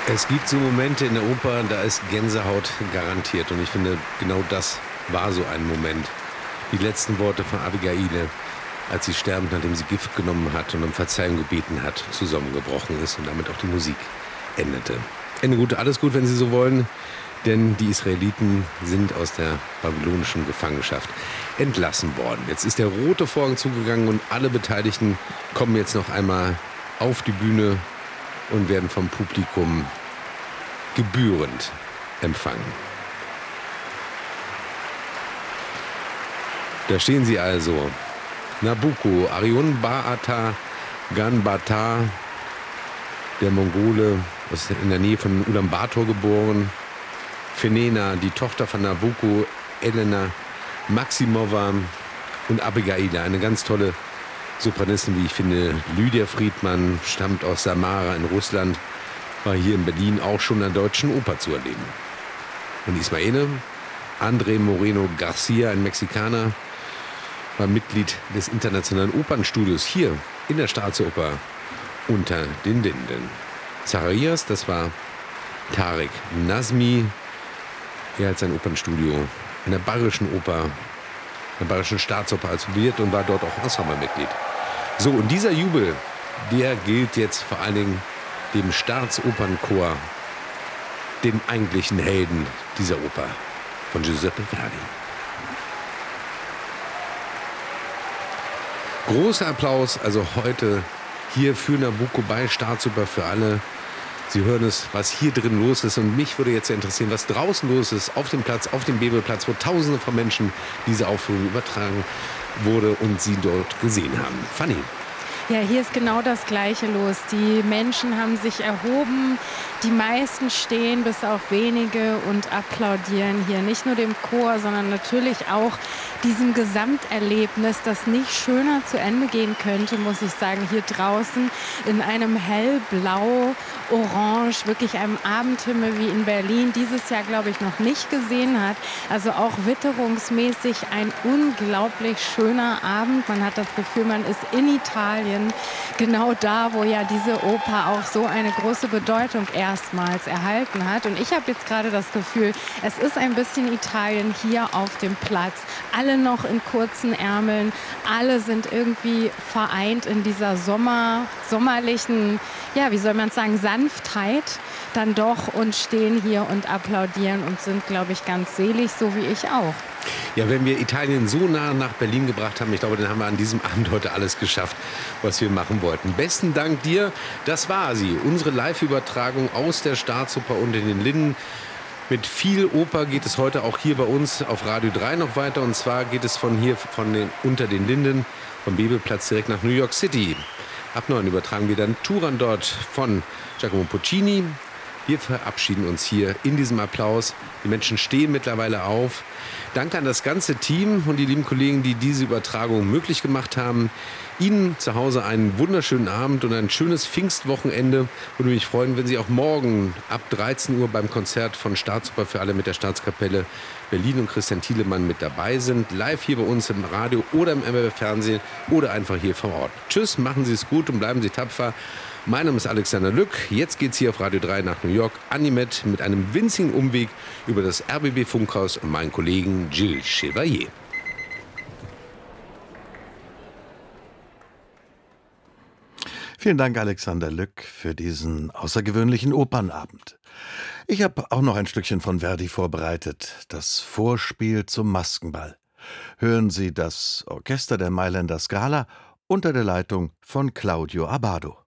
Es gibt so Momente in der Oper, da ist Gänsehaut garantiert. Und ich finde, genau das war so ein Moment. Die letzten Worte von Abigail, als sie sterbend, nachdem sie Gift genommen hat und um Verzeihung gebeten hat, zusammengebrochen ist und damit auch die Musik endete. Ende gut, alles gut, wenn Sie so wollen, denn die Israeliten sind aus der babylonischen Gefangenschaft entlassen worden. Jetzt ist der rote Vorhang zugegangen und alle Beteiligten kommen jetzt noch einmal auf die Bühne und werden vom Publikum gebührend empfangen. Da stehen sie also. Nabucco, Arion Ba'ata Ganbata, der Mongole, ist in der Nähe von Ulaanbaatar geboren. Fenena, die Tochter von Nabucco, Elena Maximova und Abigail, eine ganz tolle Sopranistin, wie ich finde. Lydia Friedmann stammt aus Samara in Russland, war hier in Berlin auch schon in der Deutschen Oper zu erleben. Und Ismaele, André Moreno Garcia, ein Mexikaner, war Mitglied des Internationalen Opernstudios hier in der Staatsoper Unter den Linden. Zacharias, das war Tarek Nazmi. Er hat sein Opernstudio in der Bayerischen Oper, der Bayerischen Staatsoper absolviert und war dort auch Ensemblemitglied. So, und dieser Jubel, der gilt jetzt vor allen Dingen dem Staatsopernchor, dem eigentlichen Helden dieser Oper von Giuseppe Verdi. Großer Applaus also heute hier für Nabucco bei Staatsoper für alle. Sie hören es, was hier drin los ist. Und mich würde jetzt interessieren, was draußen los ist, auf dem Platz, auf dem Bebelplatz, wo Tausende von Menschen diese Aufführung übertragen wurde und sie dort gesehen haben. Fanny. Ja, hier ist genau das Gleiche los. Die Menschen haben sich erhoben, die meisten stehen, bis auf wenige, und applaudieren hier. Nicht nur dem Chor, sondern natürlich auch diesem Gesamterlebnis, das nicht schöner zu Ende gehen könnte, muss ich sagen. Hier draußen in einem hellblau, orange, wirklich einem Abendhimmel wie in Berlin dieses Jahr, glaube ich, noch nicht gesehen hat. Also auch witterungsmäßig ein unglaublich schöner Abend. Man hat das Gefühl, man ist in Italien. Genau da, wo ja diese Oper auch so eine große Bedeutung erstmals erhalten hat. Und ich habe jetzt gerade das Gefühl, es ist ein bisschen Italien hier auf dem Platz. Alle noch in kurzen Ärmeln, alle sind irgendwie vereint in dieser sommerlichen, ja, wie soll man sagen, Sanftheit dann doch, und stehen hier und applaudieren und sind, glaube ich, ganz selig, so wie ich auch. Ja, wenn wir Italien so nah nach Berlin gebracht haben, ich glaube, dann haben wir an diesem Abend heute alles geschafft, was wir machen wollten. Besten Dank dir. Das war sie, unsere Live-Übertragung aus der Staatsoper Unter den Linden. Mit viel Oper geht es heute auch hier bei uns auf Radio 3 noch weiter. Und zwar geht es von hier, Unter den Linden, vom Bebelplatz direkt nach New York City. Ab 9 übertragen wir dann Turandot von Giacomo Puccini. Wir verabschieden uns hier in diesem Applaus. Die Menschen stehen mittlerweile auf. Danke an das ganze Team und die lieben Kollegen, die diese Übertragung möglich gemacht haben. Ihnen zu Hause einen wunderschönen Abend und ein schönes Pfingstwochenende. Würde mich freuen, wenn Sie auch morgen ab 13 Uhr beim Konzert von Staatsoper für alle mit der Staatskapelle Berlin und Christian Thielemann mit dabei sind. Live hier bei uns im Radio oder im MWF-Fernsehen oder einfach hier vor Ort. Tschüss, machen Sie es gut und bleiben Sie tapfer. Mein Name ist Alexander Lück. Jetzt geht's hier auf Radio 3 nach New York. Animet mit einem winzigen Umweg über das RBB-Funkhaus und meinen Kollegen Gilles Chevalier. Vielen Dank, Alexander Lück, für diesen außergewöhnlichen Opernabend. Ich habe auch noch ein Stückchen von Verdi vorbereitet, das Vorspiel zum Maskenball. Hören Sie das Orchester der Mailänder Scala unter der Leitung von Claudio Abbado.